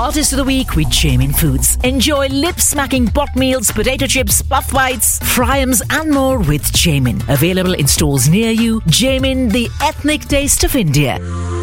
Artist of the Week with Jamin Foods. Enjoy lip-smacking pot meals, potato chips, puff bites, fryums and more with Jamin. Available in stores near you. Jamin, the ethnic taste of India.